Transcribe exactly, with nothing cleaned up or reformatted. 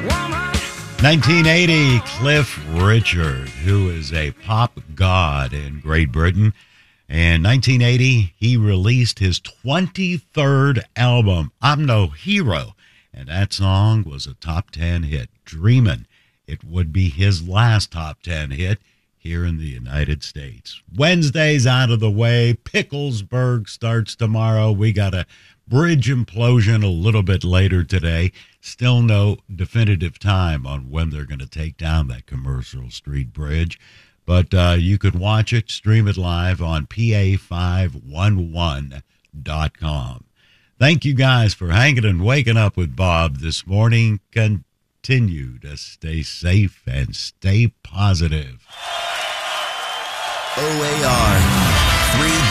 nineteen eighty, Cliff Richard, who is a pop god in Great Britain. And nineteen eighty, he released his twenty-third album, I'm No Hero. And that song was a top ten hit, Dreamin'. It would be his last top ten hit here in the United States. Wednesday's out of the way. Picklesburgh starts tomorrow. We got a bridge implosion a little bit later today. Still no definitive time on when they're going to take down that Commercial Street Bridge. But uh, you could watch it, stream it live on P A five eleven dot com. Thank you guys for hanging and waking up with Bob this morning. Continue to stay safe and stay positive. O A R three